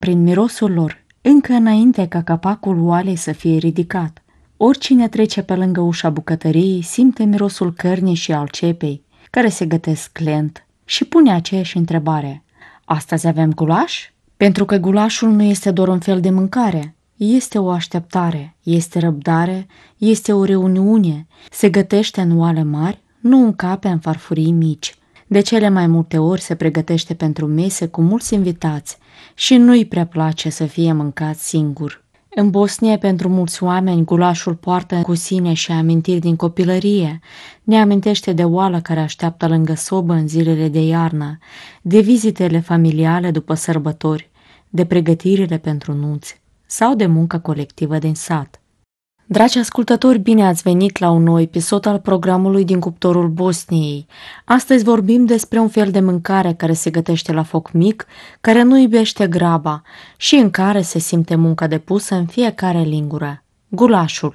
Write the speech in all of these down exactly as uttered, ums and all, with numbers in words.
prin mirosul lor, încă înainte ca capacul oalei să fie ridicat. Oricine trece pe lângă ușa bucătăriei simte mirosul cărnii și al cepei, care se gătesc lent, și pune aceeași întrebare: astăzi avem gulaș? Pentru că gulașul nu este doar un fel de mâncare, este o așteptare, este răbdare, este o reuniune, se gătește în oale mari, nu în cape în farfurii mici. De cele mai multe ori se pregătește pentru mese cu mulți invitați și nu-i prea place să fie mâncat singur. În Bosnia, pentru mulți oameni, gulașul poartă cu sine și amintiri din copilărie. Ne amintește de oala care așteaptă lângă sobă în zilele de iarnă, de vizitele familiale după sărbători, de pregătirile pentru nunți sau de muncă colectivă din sat. Dragi ascultători, bine ați venit la un nou episod al programului din cuptorul Bosniei. Astăzi vorbim despre un fel de mâncare care se gătește la foc mic, care nu iubește graba și în care se simte munca depusă în fiecare lingură: gulașul.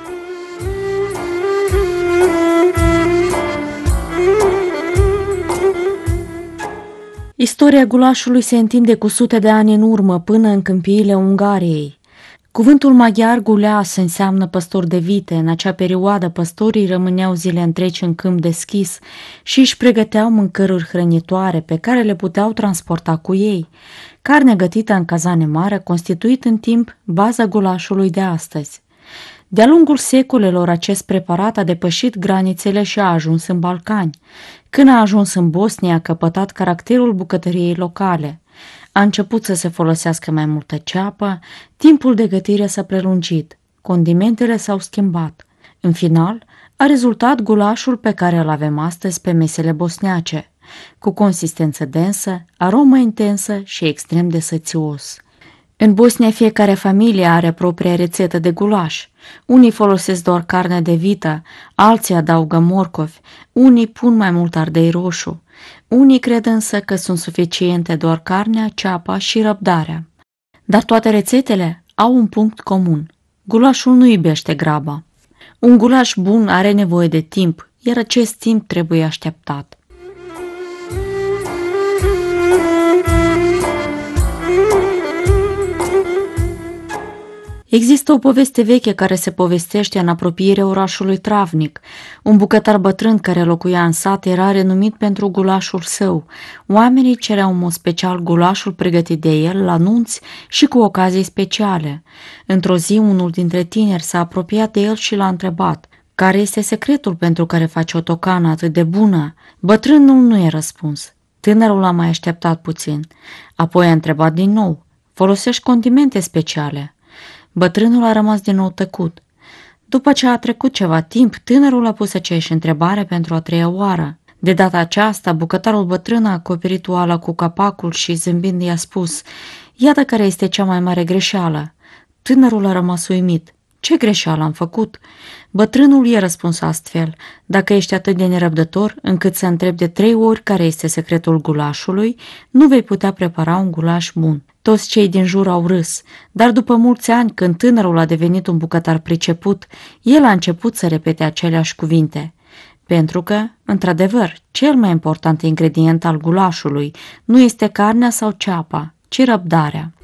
Istoria gulașului se întinde cu sute de ani în urmă, până în câmpiile Ungariei. Cuvântul maghiar guleas înseamnă păstor de vite. În acea perioadă păstorii rămâneau zile întregi în câmp deschis și își pregăteau mâncăruri hrănitoare pe care le puteau transporta cu ei. Carne gătită în cazane mari a constituit în timp baza gulașului de astăzi. De-a lungul secolelor, acest preparat a depășit granițele și a ajuns în Balcani. Când a ajuns în Bosnia, a căpătat caracterul bucătăriei locale. A început să se folosească mai multă ceapă, timpul de gătire s-a prelungit, condimentele s-au schimbat. În final, a rezultat gulașul pe care îl avem astăzi pe mesele bosniace, cu consistență densă, aromă intensă și extrem de sățios. În Bosnia fiecare familie are propria rețetă de gulaș. Unii folosesc doar carne de vită, alții adaugă morcovi, unii pun mai mult ardei roșu. Unii cred însă că sunt suficiente doar carnea, ceapa și răbdarea. Dar toate rețetele au un punct comun: gulașul nu iubește graba. Un gulaș bun are nevoie de timp, iar acest timp trebuie așteptat. Există o poveste veche care se povestește în apropierea orașului Travnik. Un bucătar bătrân care locuia în sat era renumit pentru gulașul său. Oamenii cereau în mod special gulașul pregătit de el la nunți și cu ocazii speciale. Într-o zi, unul dintre tineri s-a apropiat de el și l-a întrebat: care este secretul pentru care face o tocană atât de bună? Bătrânul nu i-a răspuns. Tânărul a mai așteptat puțin. Apoi a întrebat din nou: folosești condimente speciale? Bătrânul a rămas din nou tăcut. După ce a trecut ceva timp, tânărul a pus aceeași întrebare pentru a treia oară. De data aceasta, bucătarul bătrân a acoperit oala cu capacul și, zâmbind, i-a spus: iată care este cea mai mare greșeală. Tânărul a rămas uimit. Ce greșeală am făcut? Bătrânul i-a răspuns astfel: dacă ești atât de nerăbdător încât să întrebi de trei ori care este secretul gulașului, nu vei putea prepara un gulaș bun. Toți cei din jur au râs, dar după mulți ani, când tânărul a devenit un bucătar priceput, el a început să repete aceleași cuvinte. Pentru că, într-adevăr, cel mai important ingredient al gulașului nu este carnea sau ceapa, ci răbdarea.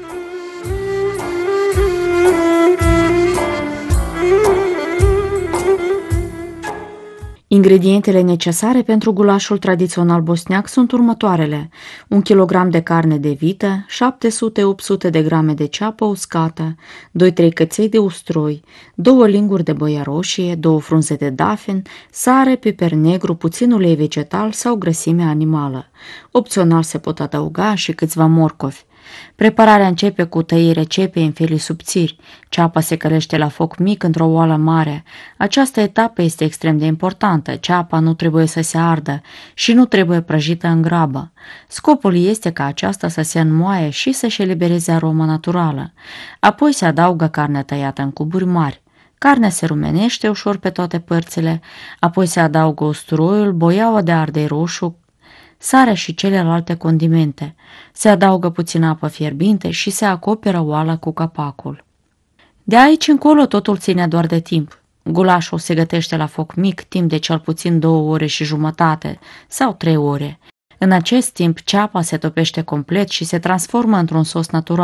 Ingredientele necesare pentru gulașul tradițional bosniac sunt următoarele: un kilogram de carne de vită, șapte sute - opt sute de grame de ceapă uscată, doi trei căței de usturoi, două linguri de băia roșie, două frunze de dafin, sare, piper negru, puțin ulei vegetal sau grăsime animală. Opțional se pot adăuga și câțiva morcovi. Prepararea începe cu tăirea cepei în felii subțiri. Ceapa se călește la foc mic într-o oală mare. Această etapă este extrem de importantă. Ceapa nu trebuie să se ardă și nu trebuie prăjită în grabă. Scopul este ca aceasta să se înmoaie și să-și elibereze aroma naturală. Apoi se adaugă carnea tăiată în cuburi mari. Carnea se rumenește ușor pe toate părțile, apoi se adaugă usturoiul, boiaua de ardei roșu, sarea și celelalte condimente. Se adaugă puțină apă fierbinte și se acoperă oala cu capacul. De aici încolo totul ține doar de timp. Gulașul se gătește la foc mic timp de cel puțin două ore și jumătate sau trei ore. În acest timp, ceapa se topește complet și se transformă într-un sos natural.